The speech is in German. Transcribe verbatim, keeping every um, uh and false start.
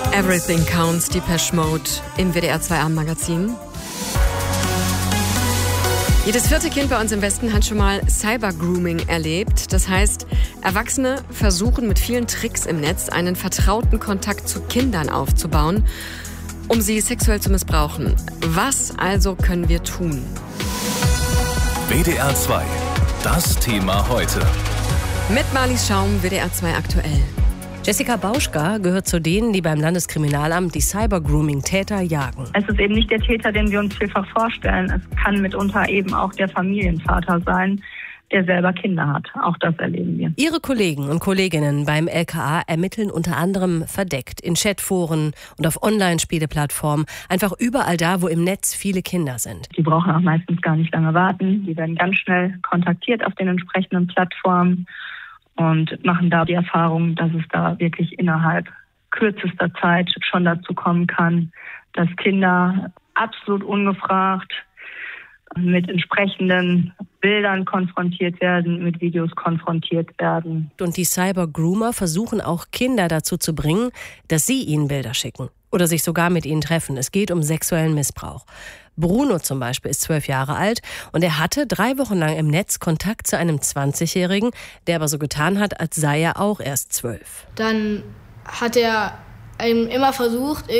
Everything Counts, Depeche Mode im W D R zwei Abendmagazin. Jedes vierte Kind bei uns im Westen hat schon mal Cyber-Grooming erlebt. Das heißt, Erwachsene versuchen mit vielen Tricks im Netz einen vertrauten Kontakt zu Kindern aufzubauen, um sie sexuell zu missbrauchen. Was also können wir tun? W D R zwei, das Thema heute. Mit Marlies Schaum, W D R zwei aktuell. Jessica Bauschka gehört zu denen, die beim Landeskriminalamt die Cyber-Grooming-Täter jagen. Es ist eben nicht der Täter, den wir uns vielfach vorstellen. Es kann mitunter eben auch der Familienvater sein, der selber Kinder hat. Auch das erleben wir. Ihre Kollegen und Kolleginnen beim L K A ermitteln unter anderem verdeckt in Chatforen und auf Online-Spieleplattformen, einfach überall da, wo im Netz viele Kinder sind. Die brauchen auch meistens gar nicht lange warten. Die werden ganz schnell kontaktiert auf den entsprechenden Plattformen und machen da die Erfahrung, dass es da wirklich innerhalb kürzester Zeit schon dazu kommen kann, dass Kinder absolut ungefragt mit entsprechenden Bildern konfrontiert werden, mit Videos konfrontiert werden. Und die Cyber-Groomer versuchen auch Kinder dazu zu bringen, dass sie ihnen Bilder schicken oder sich sogar mit ihnen treffen. Es geht um sexuellen Missbrauch. Bruno zum Beispiel ist zwölf Jahre alt und er hatte drei Wochen lang im Netz Kontakt zu einem zwanzigjährigen, der aber so getan hat, als sei er auch erst zwölf. Dann hat er immer versucht,